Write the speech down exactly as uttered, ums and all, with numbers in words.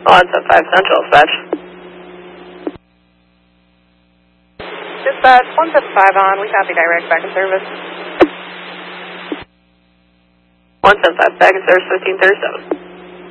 one seven five Central, dispatch. Dispatch, one seven five on, we copy direct, back in service. one seven five, back in service, fifteen thirty-seven.